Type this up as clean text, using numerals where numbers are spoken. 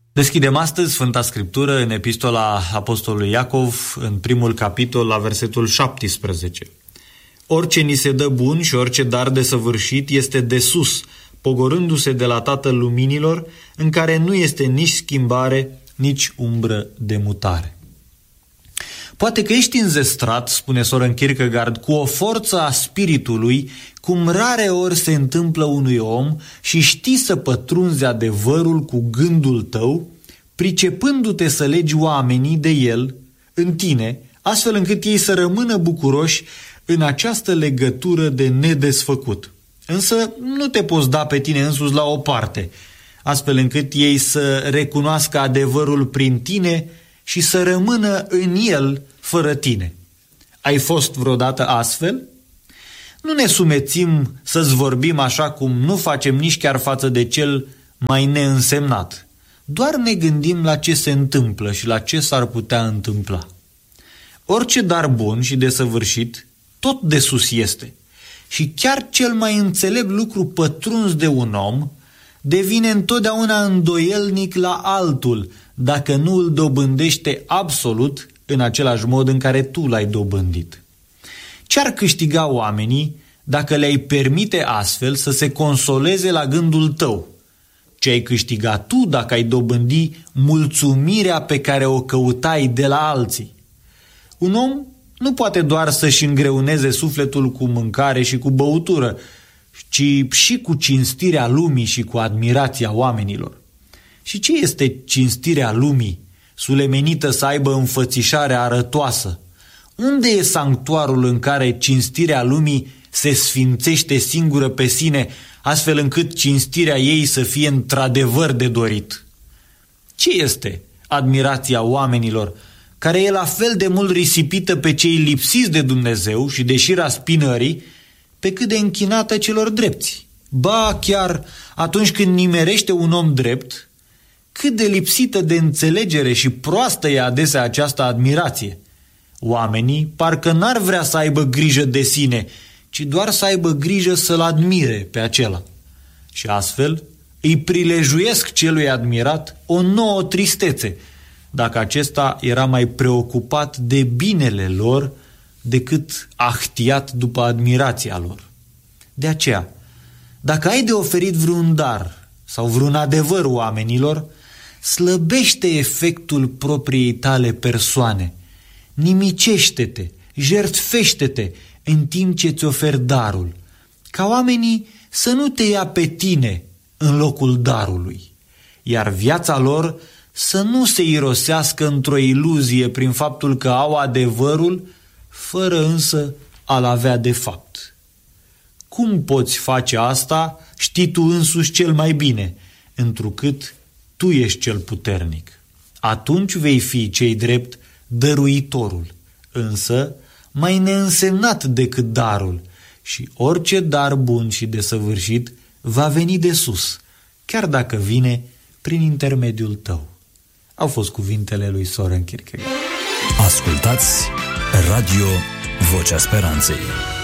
Deschidem astăzi Sfânta Scriptură în Epistola Apostolului Iacov, în primul capitol, la versetul 17. Orice ni se dă bun și orice dar desăvârșit este de sus, pogorându-se de la Tatăl Luminilor, în care nu este nici schimbare, nici umbră de mutare. Poate că ești înzestrat, spune Søren Kierkegaard, cu o forță a spiritului, cum rare ori se întâmplă unui om, și știi să pătrunzi adevărul cu gândul tău, pricepându-te să legi oamenii de el în tine, astfel încât ei să rămână bucuroși în această legătură de nedesfăcut. Însă nu te poți da pe tine însuți la o parte, astfel încât ei să recunoască adevărul prin tine și să rămână în el fără tine. Ai fost vreodată astfel? Nu ne sumețim să-ți vorbim așa cum nu facem nici chiar față de cel mai neînsemnat. Doar ne gândim la ce se întâmplă și la ce s-ar putea întâmpla. Orice dar bun și desăvârșit, tot de sus este. Și chiar cel mai înțelept lucru pătruns de un om devine întotdeauna îndoielnic la altul, dacă nu îl dobândește absolut în același mod în care tu l-ai dobândit. Ce-ar câștiga oamenii dacă le-ai permite astfel să se consoleze la gândul tău? Ce ai câștigat tu dacă ai dobândi mulțumirea pe care o căutai de la alții? Un om nu poate doar să-și îngreuneze sufletul cu mâncare și cu băutură, ci și cu cinstirea lumii și cu admirația oamenilor. Și ce este cinstirea lumii, sulemenită să aibă înfățișare arătoasă? Unde e sanctuarul în care cinstirea lumii se sfințește singură pe sine, astfel încât cinstirea ei să fie într-adevăr de dorit? Ce este admirația oamenilor, care e la fel de mult risipită pe cei lipsiți de Dumnezeu și de șira spinării, pe cât de închinată celor drepți? Ba, chiar atunci când nimerește un om drept, cât de lipsită de înțelegere și proastă e adesea această admirație. Oamenii parcă n-ar vrea să aibă grijă de sine, ci doar să aibă grijă să-l admire pe acela. Și astfel îi prilejuiesc celui admirat o nouă tristețe, dacă acesta era mai preocupat de binele lor decât ahtiat după admirația lor. De aceea, dacă ai de oferit vreun dar sau vreun adevăr oamenilor, slăbește efectul propriei tale persoane, nimicește-te, jertfește-te în timp ce ți oferi darul, ca oamenii să nu te ia pe tine în locul darului, iar viața lor să nu se irosească într-o iluzie prin faptul că au adevărul, fără însă a-l avea de fapt. Cum poți face asta, știi tu însuși cel mai bine, întrucât tu ești cel puternic. Atunci vei fi, cei drept, dăruitorul, însă mai neînsemnat decât darul, și orice dar bun și desăvârșit va veni de sus, chiar dacă vine prin intermediul tău. Au fost cuvintele lui Søren Kierkegaard. Ascultați Radio Vocea Speranței.